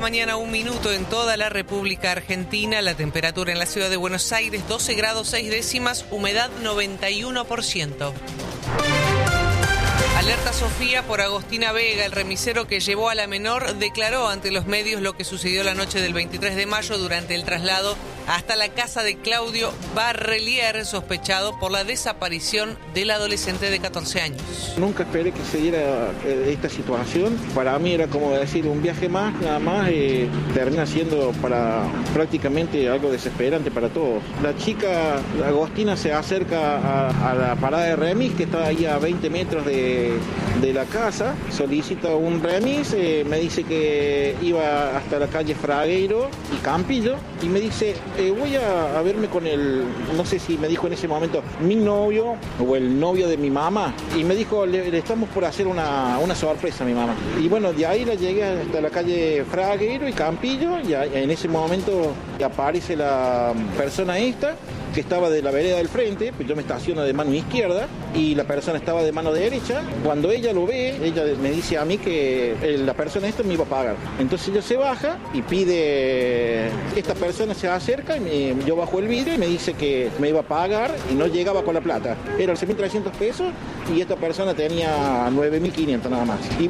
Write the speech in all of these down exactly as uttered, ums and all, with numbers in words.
mañana, un minuto en toda la República Argentina. La temperatura en la ciudad de Buenos Aires, doce grados seis décimas, humedad noventa y uno por ciento. Alerta Sofía por Agostina Vega. El remisero que llevó a la menor declaró ante los medios lo que sucedió la noche del veintitrés de mayo durante el traslado hasta la casa de Claudio Barrelier, sospechado por la desaparición del adolescente de catorce años. Nunca esperé que se diera esta situación. Para mí era como decir un viaje más, nada más, eh, termina siendo para prácticamente algo desesperante para todos. La chica Agostina se acerca a, a la parada de remis, que está ahí a veinte metros de, de la casa, solicita un remis, eh, me dice que iba hasta la calle Fragueiro y Campillo, y me dice... Eh, voy a, a verme con el, no sé si me dijo en ese momento, mi novio o el novio de mi mamá. Y me dijo, le, le estamos por hacer una, una sorpresa a mi mamá. Y bueno, de ahí la llegué hasta la calle Fragueiro y Campillo, y a, en ese momento aparece la persona esta, que estaba de la vereda del frente, pues yo me estaciono de mano izquierda y la persona estaba de mano derecha. Cuando ella lo ve, ella me dice a mí que la persona esta me iba a pagar. Entonces ella se baja y pide, esta persona se acerca y me, yo bajo el vidrio y me dice que me iba a pagar y no llegaba con la plata. Eran seis mil trescientos pesos y esta persona tenía nueve mil quinientos nada más. Y...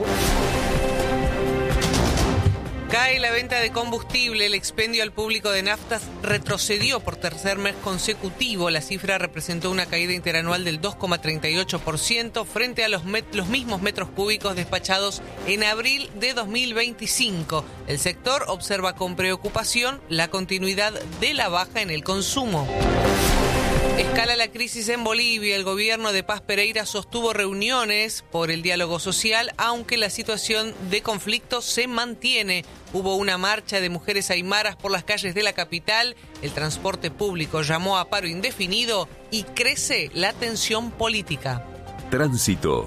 Cae la venta de combustible. El expendio al público de naftas retrocedió por tercer mes consecutivo. La cifra representó una caída interanual del dos coma treinta y ocho por ciento frente a los, met- los mismos metros cúbicos despachados en abril de dos mil veinticinco. El sector observa con preocupación la continuidad de la baja en el consumo. Escala la crisis en Bolivia. El gobierno de Paz Pereira sostuvo reuniones por el diálogo social, aunque la situación de conflicto se mantiene. Hubo una marcha de mujeres aymaras por las calles de la capital. El transporte público llamó a paro indefinido y crece la tensión política. Tránsito.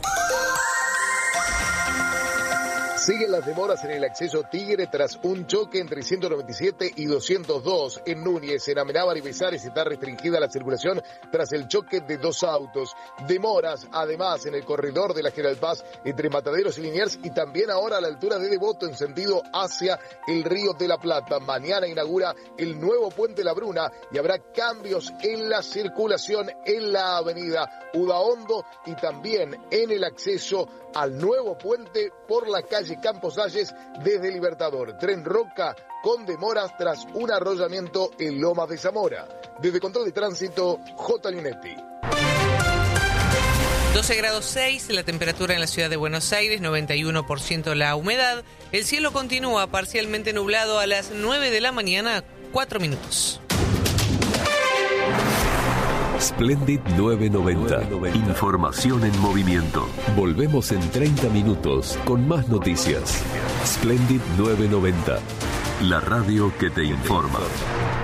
Siguen las demoras en el acceso Tigre tras un choque entre ciento noventa y siete y doscientos dos. En Núñez, en Amenábar y Besares está restringida la circulación tras el choque de dos autos. Demoras, además, en el corredor de la General Paz entre Mataderos y Liniers y también ahora a la altura de Devoto en sentido hacia el Río de la Plata. Mañana inaugura el nuevo puente La Bruna y habrá cambios en la circulación en la avenida Udaondo y también en el acceso al nuevo puente por la calle Campos Salles desde Libertador. Tren Roca con demoras tras un arrollamiento en Lomas de Zamora. Desde Control de Tránsito, J. Linetti. doce grados seis, la temperatura en la ciudad de Buenos Aires, noventa y uno por ciento la humedad. El cielo continúa parcialmente nublado a las nueve de la mañana, cuatro minutos. Splendid novecientos noventa. Información en movimiento. Volvemos en treinta minutos con más noticias. Splendid novecientos noventa. La radio que te informa.